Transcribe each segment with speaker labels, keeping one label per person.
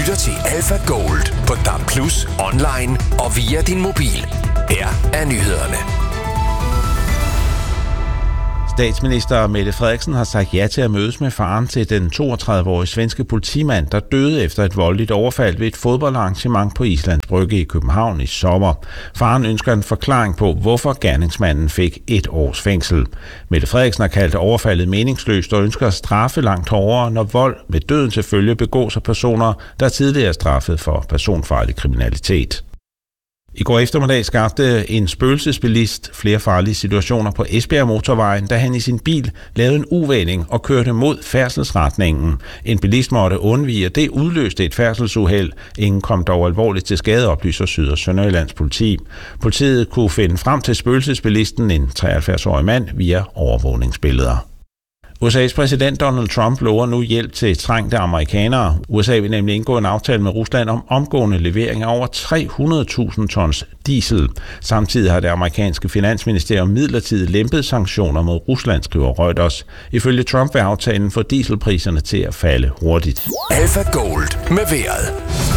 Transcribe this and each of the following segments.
Speaker 1: lytter til Alpha Gold på DAB+, online og via din mobil. Her er nyhederne.
Speaker 2: Statsminister Mette Frederiksen har sagt ja til at mødes med faren til den 32-årige svenske politimand, der døde efter et voldeligt overfald ved et fodboldarrangement på Islands Brygge i København i sommer. Faren ønsker en forklaring på, hvorfor gerningsmanden fik 1 års fængsel. Mette Frederiksen har kaldt overfaldet meningsløst og ønsker at straffe langt hårdere, når vold med døden til følge begås af personer, der tidligere er straffet for personfarlig kriminalitet. I går eftermiddag skabte en spøgelsesbilist flere farlige situationer på Esbjerg Motorvejen, da han i sin bil lavede en uvending og kørte mod færdselsretningen. En bilist måtte undvige, og det udløste et færdselsuheld. Ingen kom dog alvorligt til skade, oplyser Syd- og Sønderjyllands politi. Politiet kunne finde frem til spøgelsesbilisten, en 73-årig mand, via overvågningsbilleder. USA's præsident Donald Trump lover nu hjælp til trængte amerikanere. USA vil nemlig indgå en aftale med Rusland om omgående levering af over 300.000 tons diesel. Samtidig har det amerikanske finansministerium midlertidigt lempet sanktioner mod Rusland, skriver Reuters. Ifølge Trump vil aftalen få dieselpriserne til at falde hurtigt.
Speaker 1: Alpha Gold med vejret.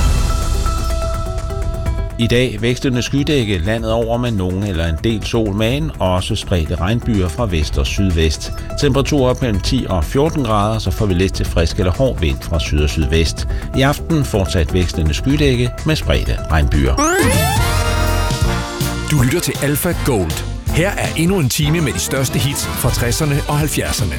Speaker 2: I dag vækstende skydække landet over med nogen eller en del sol, men også spredte regnbyer fra vest og sydvest. Temperaturer mellem 10 og 14 grader, så får vi lidt til frisk eller hård vind fra syd og sydvest. I aften fortsat vækstende skydække med spredte regnbyer.
Speaker 1: Du lytter til Alpha Gold. Her er endnu en time med de største hits fra 60'erne og 70'erne.